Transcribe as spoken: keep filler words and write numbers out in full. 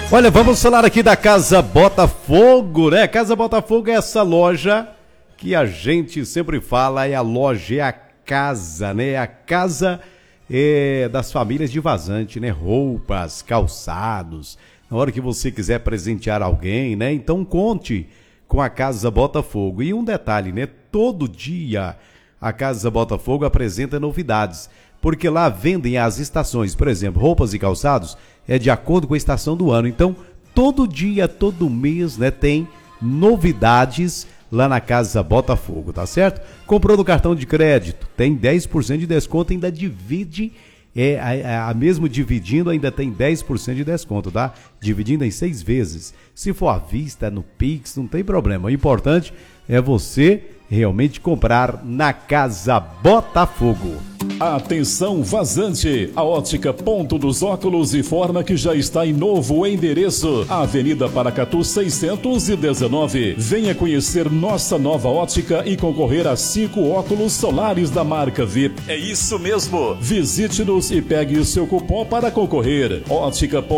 Olha, vamos falar aqui da Casa Botafogo, né? Casa Botafogo é essa loja que a gente sempre fala, é a loja, é a casa, né? A casa é, das famílias de Vazante, né? Roupas, calçados, na hora que você quiser presentear alguém, né? Então conte com a Casa Botafogo. E um detalhe, né? Todo dia a Casa Botafogo apresenta novidades, porque lá vendem as estações, por exemplo, roupas e calçados, é de acordo com a estação do ano. Então, todo dia, todo mês, né, tem novidades lá na Casa Botafogo, tá certo? Comprou no cartão de crédito, tem dez por cento de desconto, ainda divide, é, a, a mesmo dividindo, ainda tem dez por cento de desconto, tá? Dividindo em seis vezes. Se for à vista, no Pix, não tem problema. O importante é você realmente comprar na Casa Botafogo. Atenção Vazante, a Ótica Ponto dos Óculos informa que já está em novo endereço, Avenida Paracatu seiscentos e dezenove. Venha conhecer nossa nova ótica e concorrer a cinco óculos solares da marca V I P. É isso mesmo, visite-nos e pegue o seu cupom para concorrer. Ótica